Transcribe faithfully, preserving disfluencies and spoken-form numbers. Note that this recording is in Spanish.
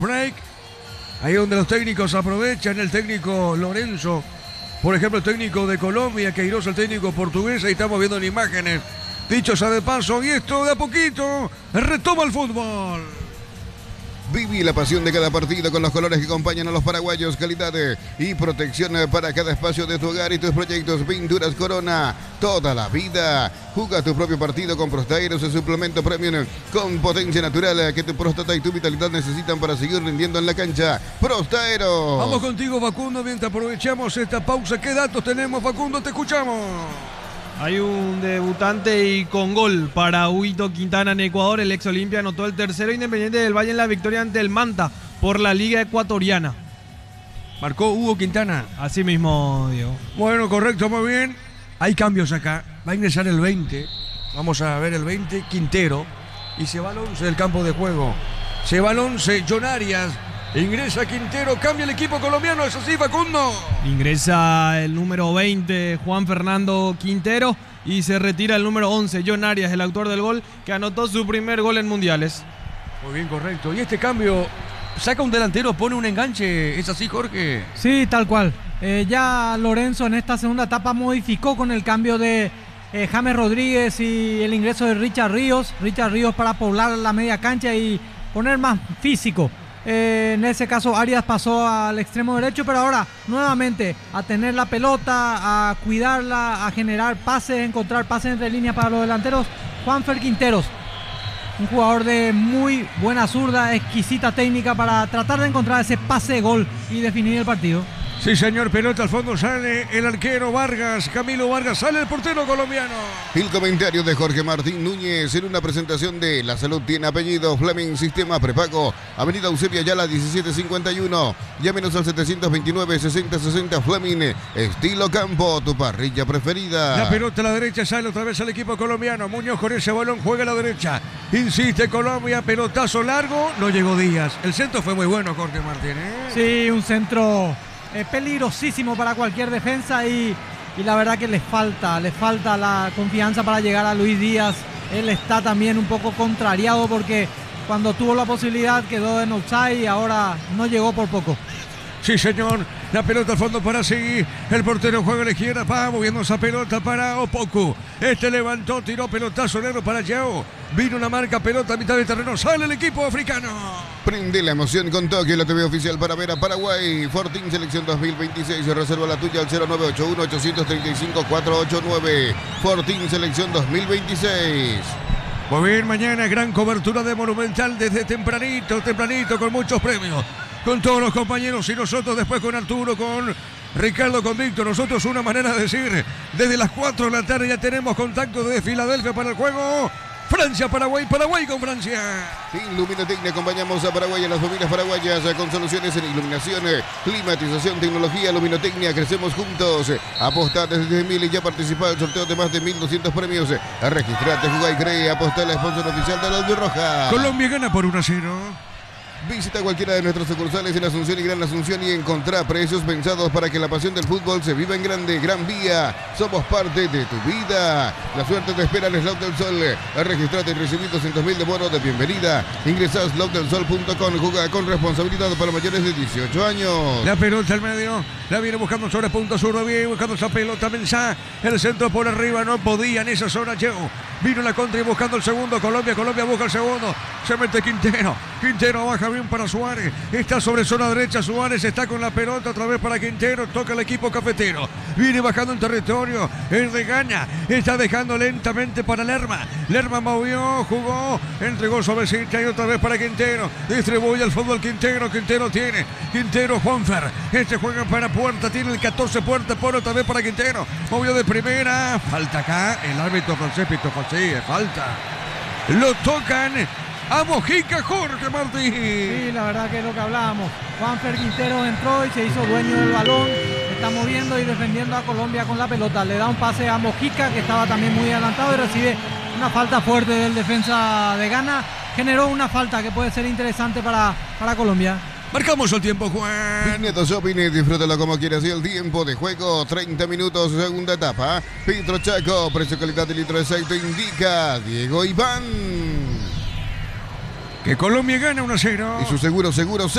break, ahí donde los técnicos aprovechan, el técnico Lorenzo, por ejemplo el técnico de Colombia, Queiroz el técnico portugués, ahí estamos viendo en imágenes, dicho sea de paso, y esto de a poquito retoma el fútbol. Viví la pasión de cada partido con los colores que acompañan a los paraguayos, calidad y protección para cada espacio de tu hogar y tus proyectos. Pinturas Corona, toda la vida. Juega tu propio partido con Prostaeros, el suplemento premium con potencia natural que tu próstata y tu vitalidad necesitan para seguir rindiendo en la cancha. Prostaeros. Vamos contigo, Facundo, mientras aprovechamos esta pausa. ¿Qué datos tenemos, Facundo? Te escuchamos. Hay un debutante y con gol para Huito Quintana en Ecuador. El ex Olimpia anotó el tercero Independiente del Valle en la victoria ante el Manta por la Liga Ecuatoriana. Marcó Hugo Quintana. Así mismo, Diego. Bueno, correcto, muy bien. Hay cambios acá. Va a ingresar el veinte. Vamos a ver el veinte, Quintero. Y se va al once del campo de juego. Se va al once, John Arias. Ingresa Quintero, cambia el equipo colombiano, ¿es así, Facundo? Ingresa el número veinte, Juan Fernando Quintero, y se retira el número once, John Arias, el autor del gol, que anotó su primer gol en mundiales. Muy bien, correcto. Y este cambio, saca un delantero, pone un enganche, ¿es así, Jorge? Sí, tal cual. Eh, ya Lorenzo en esta segunda etapa modificó con el cambio de eh, James Rodríguez y el ingreso de Richard Ríos. Richard Ríos para poblar la media cancha y poner más físico. Eh, en ese caso Arias pasó al extremo derecho, pero ahora nuevamente a tener la pelota, a cuidarla, a generar pases, encontrar pases entre líneas para los delanteros. Juanfer Quinteros, un jugador de muy buena zurda, exquisita técnica para tratar de encontrar ese pase de gol y definir el partido. Sí, señor, pelota al fondo, sale el arquero Vargas, Camilo Vargas, sale el portero colombiano. El comentario de Jorge Martín Núñez en una presentación de La Salud Tiene Apellido, Fleming Sistema Prepago, Avenida Eusebio Ayala diecisiete cincuenta y uno, llámenos al setecientos veintinueve, sesenta sesenta. Fleming, estilo campo, tu parrilla preferida. La pelota a la derecha, sale otra vez al equipo colombiano, Muñoz con ese balón, juega a la derecha, insiste Colombia, pelotazo largo, no llegó Díaz, el centro fue muy bueno, Jorge Martín, ¿eh? Sí, un centro Eh, peligrosísimo para cualquier defensa y, y la verdad que les falta, les falta la confianza para llegar a Luis Díaz. Él está también un poco contrariado porque cuando tuvo la posibilidad quedó en offside y ahora no llegó por poco. Sí, señor, la pelota al fondo para seguir, el portero juega a la izquierda, va moviendo esa pelota para Opoku, este levantó, tiró pelotazo negro para Yao, vino una marca, pelota a mitad del terreno, sale el equipo africano. Prende la emoción con Tokio, la T V oficial para ver a Paraguay. Fortín Selección dos mil veintiséis, reserva la tuya al cero nueve ocho uno, ocho tres cinco, cuatro ocho nueve. Fortín Selección dos mil veintiséis. Muy bien, mañana gran cobertura de Monumental desde tempranito, tempranito, con muchos premios. Con todos los compañeros y nosotros después con Arturo, con Ricardo, con Víctor. Nosotros una manera de decir, desde las cuatro de la tarde ya tenemos contacto desde Filadelfia para el juego Francia, Paraguay, Paraguay con Francia. Iluminotecnia, acompañamos a Paraguay, a las familias paraguayas con soluciones en iluminación, climatización, tecnología. Luminotecnia, crecemos juntos. Apostá desde mil y ya participa del sorteo de más de mil doscientos premios. Registrate, jugá y cree. Apostá, el sponsor oficial de la Albirroja. Colombia gana por uno a cero. Visita cualquiera de nuestras sucursales en Asunción y Gran Asunción y encontrá precios pensados para que la pasión del fútbol se viva en grande. Gran Vía, somos parte de tu vida. La suerte te espera en Slot del Sol. Registrate y recibí doscientos mil de bono de bienvenida. Ingresa a slot del sol punto com. Juega con responsabilidad para mayores de dieciocho años. La pelota al medio, la viene buscando sobre punto zurdo, bien buscando esa pelota. Mensah, el centro por arriba, no podía en esa zona. Llegó, vino la contra y buscando el segundo. Colombia, Colombia busca el segundo. Se mete Quintero, Quintero baja bien para Suárez, está sobre zona derecha, Suárez está con la pelota otra vez para Quintero, toca el equipo cafetero, viene bajando en territorio, el de Gana, está dejando lentamente para Lerma, Lerma movió, jugó, entregó suavecita y otra vez para Quintero, distribuye al fútbol Quintero, Quintero tiene, Quintero Juanfer, este juega para Puerta, tiene el catorce Puerta, por otra vez para Quintero, movió de primera, falta acá, el árbitro francés pitó sí, falta, lo tocan a Mojica, Jorge Martín. Sí, la verdad que es lo que hablábamos. Juanfer Quintero entró y se hizo dueño del balón. Está moviendo y defendiendo a Colombia con la pelota. Le da un pase a Mojica, que estaba también muy adelantado, y recibe una falta fuerte del defensa de Ghana. Generó una falta que puede ser interesante para, para Colombia. Marcamos el tiempo, Juan. Pineto Shopping, disfrútalo como quieras. Y el tiempo de juego, treinta minutos, segunda etapa. Petro Chaco, precio calidad de litro de aceite indica Diego Iván. Que Colombia gana uno a cero. Y su seguro, seguro,